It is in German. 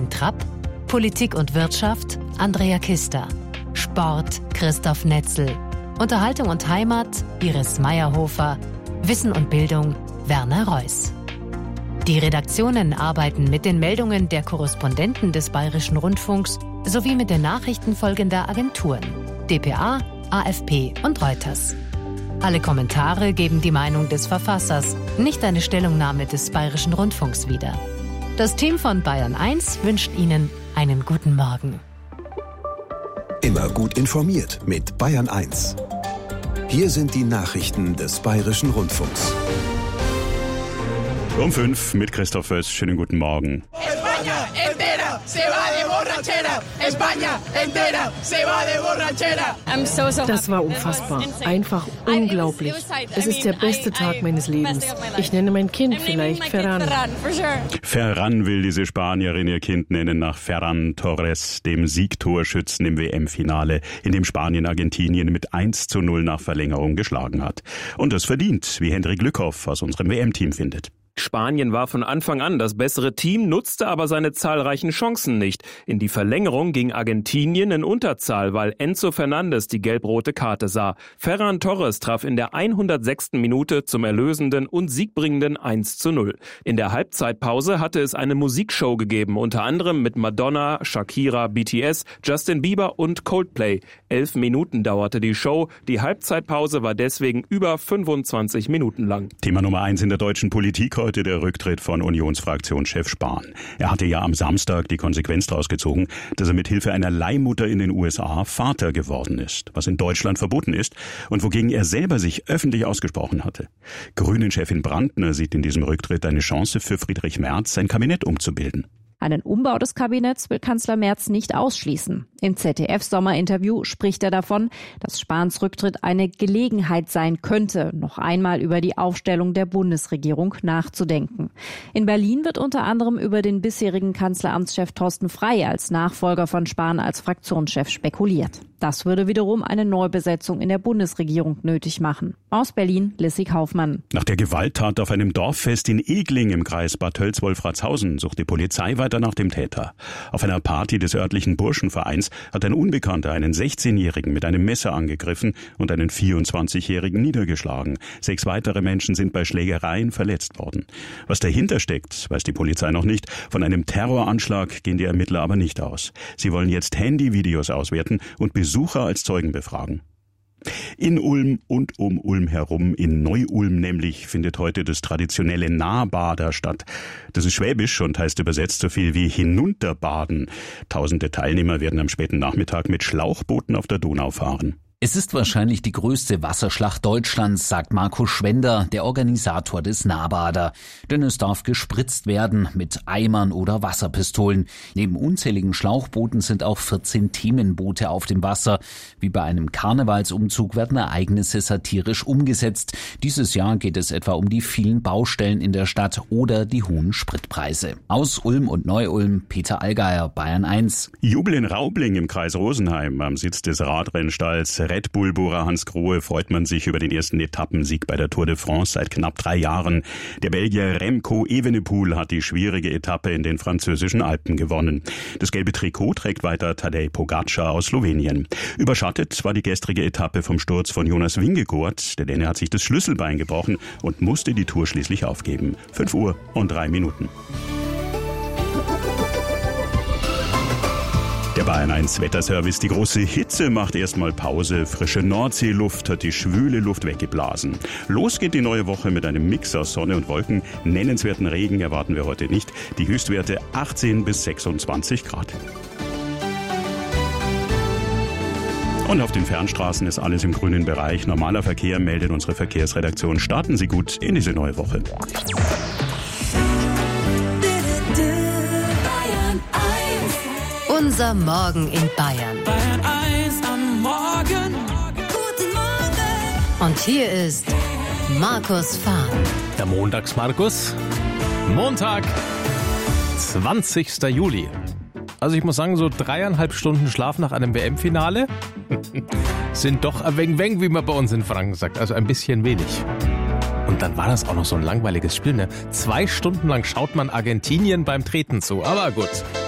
Sven Trapp, Politik und Wirtschaft Andrea Kister, Sport Christoph Netzel, Unterhaltung und Heimat Iris Meyerhofer, Wissen und Bildung Werner Reuss. Die Redaktionen arbeiten mit den Meldungen der Korrespondenten des Bayerischen Rundfunks sowie mit den Nachrichten folgender Agenturen: dpa, AFP und Reuters. Alle Kommentare geben die Meinung des Verfassers, nicht eine Stellungnahme des Bayerischen Rundfunks wieder. Das Team von Bayern 1 wünscht Ihnen einen guten Morgen. Immer gut informiert mit Bayern 1. Hier sind die Nachrichten des Bayerischen Rundfunks. Um 5 mit Christoph Föß. Schönen guten Morgen. España entera se va de borrachera. España entera se va de borrachera. Das war unfassbar. Einfach unglaublich. Es ist der beste Tag meines Lebens. Ich nenne mein Kind vielleicht Ferran. Ferran will diese Spanierin ihr Kind nennen nach Ferran Torres, dem Siegtorschützen im WM-Finale, in dem Spanien Argentinien mit 1:0 nach Verlängerung geschlagen hat. Und das verdient, wie Hendrik Lückhoff aus unserem WM-Team findet. Spanien war von Anfang an das bessere Team, nutzte aber seine zahlreichen Chancen nicht. In die Verlängerung ging Argentinien in Unterzahl, weil Enzo Fernandes die gelb-rote Karte sah. Ferran Torres traf in der 106. Minute zum erlösenden und siegbringenden 1:0. In der Halbzeitpause hatte es eine Musikshow gegeben, unter anderem mit Madonna, Shakira, BTS, Justin Bieber und Coldplay. 11 Minuten dauerte die Show, die Halbzeitpause war deswegen über 25 Minuten lang. Thema Nummer 1 in der deutschen Politik heute der Rücktritt von Unionsfraktionschef Spahn. Er hatte ja am Samstag die Konsequenz daraus gezogen, dass er mit Hilfe einer Leihmutter in den USA Vater geworden ist, was in Deutschland verboten ist und wogegen er selber sich öffentlich ausgesprochen hatte. Grünen-Chefin Brandner sieht in diesem Rücktritt eine Chance für Friedrich Merz, sein Kabinett umzubilden. Einen Umbau des Kabinetts will Kanzler Merz nicht ausschließen. Im ZDF-Sommerinterview spricht er davon, dass Spahns Rücktritt eine Gelegenheit sein könnte, noch einmal über die Aufstellung der Bundesregierung nachzudenken. In Berlin wird unter anderem über den bisherigen Kanzleramtschef Thorsten Frey als Nachfolger von Spahn als Fraktionschef spekuliert. Das würde wiederum eine Neubesetzung in der Bundesregierung nötig machen. Aus Berlin, Lissy Kaufmann. Nach der Gewalttat auf einem Dorffest in Egling im Kreis Bad Tölz-Wolfratshausen sucht die Polizei weiter nach dem Täter. Auf einer Party des örtlichen Burschenvereins hat ein Unbekannter einen 16-Jährigen mit einem Messer angegriffen und einen 24-Jährigen niedergeschlagen. 6 weitere Menschen sind bei Schlägereien verletzt worden. Was dahinter steckt, weiß die Polizei noch nicht. Von einem Terroranschlag gehen die Ermittler aber nicht aus. Sie wollen jetzt Handyvideos auswerten und Besucher als Zeugen befragen. In Ulm und um Ulm herum, in Neu-Ulm nämlich, findet heute das traditionelle Nahbader statt. Das ist Schwäbisch und heißt übersetzt so viel wie hinunterbaden. Tausende Teilnehmer werden am späten Nachmittag mit Schlauchbooten auf der Donau fahren. Es ist wahrscheinlich die größte Wasserschlacht Deutschlands, sagt Markus Schwender, der Organisator des Nahbader. Denn es darf gespritzt werden mit Eimern oder Wasserpistolen. Neben unzähligen Schlauchbooten sind auch 14 Themenboote auf dem Wasser. Wie bei einem Karnevalsumzug werden Ereignisse satirisch umgesetzt. Dieses Jahr geht es etwa um die vielen Baustellen in der Stadt oder die hohen Spritpreise. Aus Ulm und Neu-Ulm, Peter Allgeier, Bayern 1. Jubel in Raubling im Kreis Rosenheim am Sitz des Radrennstalls Red Bull-Bohrer Hans Grohe freut man sich über den ersten Etappensieg bei der Tour de France seit knapp 3 Jahren. Der Belgier Remco Evenepoel hat die schwierige Etappe in den französischen Alpen gewonnen. Das gelbe Trikot trägt weiter Tadej Pogacar aus Slowenien. Überschattet war die gestrige Etappe vom Sturz von Jonas Vingegaard. Der Däne hat sich das Schlüsselbein gebrochen und musste die Tour schließlich aufgeben. 5:03. Der Bayern 1 Wetterservice. Die große Hitze macht erstmal Pause. Frische Nordseeluft hat die schwüle Luft weggeblasen. Los geht die neue Woche mit einem Mix aus Sonne und Wolken. Nennenswerten Regen erwarten wir heute nicht. Die Höchstwerte 18 bis 26 Grad. Und auf den Fernstraßen ist alles im grünen Bereich. Normaler Verkehr, meldet unsere Verkehrsredaktion. Starten Sie gut in diese neue Woche. Unser Morgen in Bayern. Bayern 1 am Morgen. Guten Morgen. Und hier ist Markus Fahn. Der Montags-Markus. Montag, 20. Juli. Also ich muss sagen, so 3,5 Stunden Schlaf nach einem WM-Finale sind doch ein wenig, wie man bei uns in Franken sagt. Also ein bisschen wenig. Und dann war das auch noch so ein langweiliges Spiel, ne? 2 Stunden lang schaut man Argentinien beim Treten zu. Aber gut.